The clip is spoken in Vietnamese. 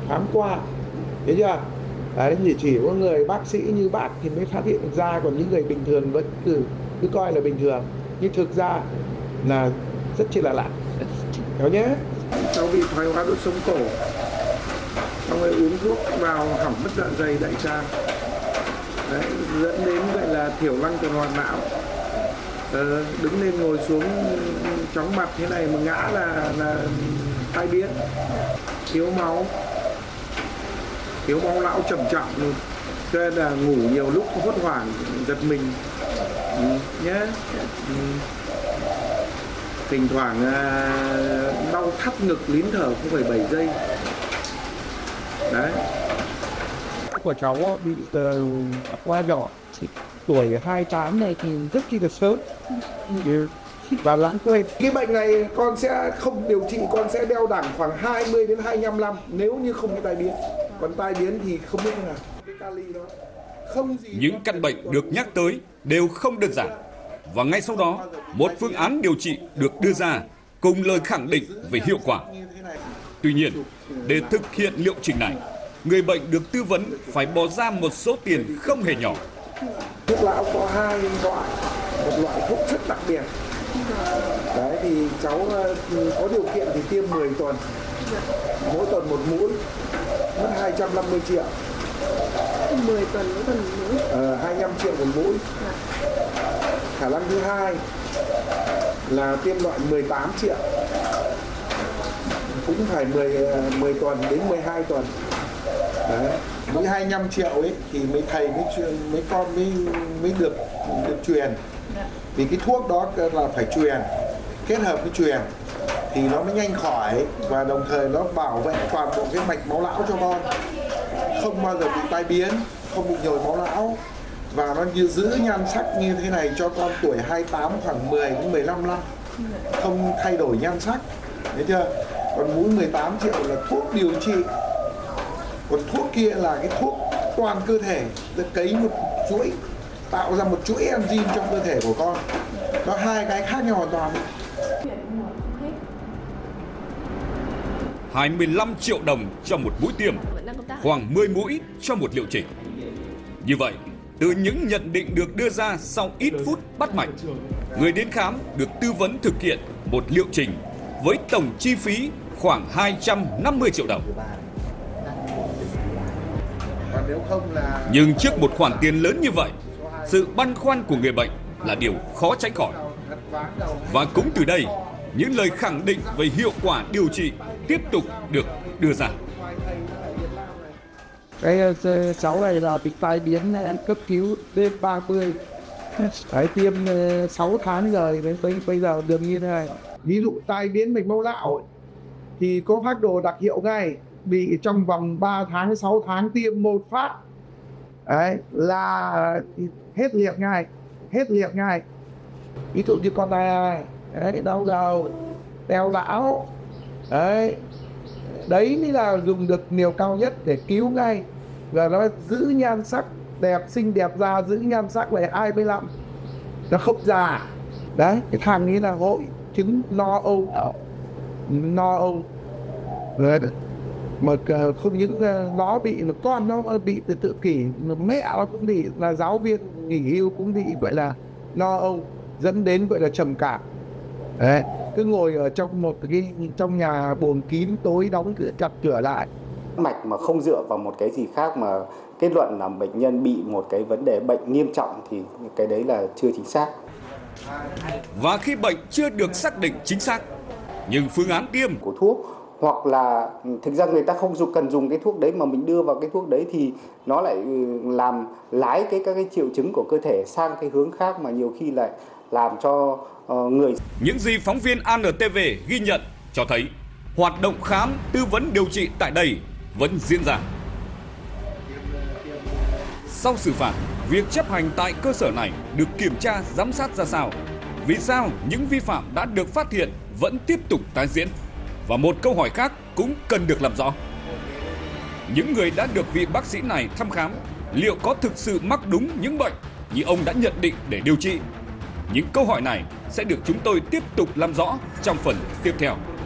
khám qua, thấy chưa? Đấy, chỉ có người bác sĩ như bác thì mới phát hiện được ra, còn những người bình thường vẫn cứ coi là bình thường, nhưng thực ra là rất chi là lạ. Cháu nhé. Cháu bị thoái hóa đốt sống cổ, xong rồi uống thuốc vào hỏng mất dạ dày đại tràng, đấy, dẫn đến vậy là thiểu năng tuần hoàn não. Đứng lên ngồi xuống chóng mặt thế này mà ngã là tai biến, thiếu máu não trầm trọng, cho nên là ngủ nhiều lúc hốt hoảng giật mình nhé. Thỉnh thoảng đau thắt ngực, nín thở 0,7 giây. Đấy. Của cháu bị qua nhỏ, tuổi 28 này thì rất chi là sớm và lãng quên. Cái bệnh này con sẽ không điều trị, con sẽ đeo đẳng khoảng 20 đến 25 năm nếu như không có tai biến. Còn tai biến thì không biết thế nào. Cái kali đó không gì. Những căn bệnh được nhắc tới đều không đơn giản. Và ngay sau đó, một phương án điều trị được đưa ra cùng lời khẳng định về hiệu quả. Tuy nhiên, để thực hiện liệu trình này, người bệnh được tư vấn phải bỏ ra một số tiền không hề nhỏ. Thuốc lão có 2 loại, một loại thuốc rất đặc biệt. Đấy thì cháu có điều kiện thì tiêm 10 tuần, mỗi tuần 1 mũi, mất 250 triệu. 10 tuần mỗi tuần 1 mũi. 25 triệu 1 mũi. Khả năng thứ hai là tiêm loại 18 triệu, cũng phải 10 tuần đến 12 tuần. Đấy. Mũi 25 triệu ấy thì mấy con mới được truyền. Vì cái thuốc đó là phải truyền, kết hợp với truyền thì nó mới nhanh khỏi, và đồng thời nó bảo vệ toàn bộ cái mạch máu não cho con, không bao giờ bị tai biến, không bị nhồi máu não, và nó giữ nhan sắc như thế này cho con tuổi 28 khoảng 10 đến 15 năm, không thay đổi nhan sắc, thấy chưa? Còn mũi 18 triệu là thuốc điều trị, còn thuốc kia là cái thuốc toàn cơ thể, cấy một chuỗi, tạo ra một chuỗi enzyme trong cơ thể của con. Nó hai cái khác nhau hoàn toàn. 25 triệu đồng cho một mũi tiêm, khoảng 10 mũi cho một liệu trình. Như vậy, từ những nhận định được đưa ra sau ít phút bắt mạch, người đến khám được tư vấn thực hiện một liệu trình với tổng chi phí khoảng 250 triệu đồng. Nhưng trước một khoản tiền lớn như vậy, sự băn khoăn của người bệnh là điều khó tránh khỏi. Và cũng từ đây, những lời khẳng định về hiệu quả điều trị tiếp tục được đưa ra. Cái cháu này là bị tai biến cấp cứu đêm 30. Đấy, tiêm 6 tháng rồi, bây giờ được như thế này. Ví dụ tai biến mạch máu não thì có phác đồ đặc hiệu ngay, bị trong vòng 3 tháng 6 tháng tiêm một phát. Đấy, là hết liệt ngay. Ví dụ như con này, đấy, đau đầu, teo não. Đấy mới là dùng được liều cao nhất để cứu ngay. Và nó giữ nhan sắc đẹp, xinh đẹp ra, giữ nhan sắc về 25. Nó không già. Đấy, cái thằng ấy là hội chứng lo âu. Đấy. Mà không những nó bị, con nó bị tự kỷ, mẹ nó cũng bị, là giáo viên nghỉ hưu cũng bị gọi là lo âu, dẫn đến gọi là trầm cảm. Đấy, cứ ngồi ở trong nhà buồng kín tối, đóng chặt cửa lại. Mạch mà không dựa vào một cái gì khác mà kết luận là bệnh nhân bị một cái vấn đề bệnh nghiêm trọng thì cái đấy là chưa chính xác. Và khi bệnh chưa được xác định chính xác, nhưng phương án tiêm của thuốc, hoặc là thực ra người ta không cần dùng cái thuốc đấy mà mình đưa vào cái thuốc đấy thì nó lại làm lái các cái triệu chứng của cơ thể sang cái hướng khác, mà nhiều khi lại làm cho người. Những gì phóng viên ANTV ghi nhận cho thấy hoạt động khám, tư vấn điều trị tại đây vẫn diễn ra. Sau xử phạt, việc chấp hành tại cơ sở này được kiểm tra, giám sát ra sao? Vì sao những vi phạm đã được phát hiện vẫn tiếp tục tái diễn? Và một câu hỏi khác cũng cần được làm rõ. Những người đã được vị bác sĩ này thăm khám, liệu có thực sự mắc đúng những bệnh như ông đã nhận định để điều trị? Những câu hỏi này sẽ được chúng tôi tiếp tục làm rõ trong phần tiếp theo.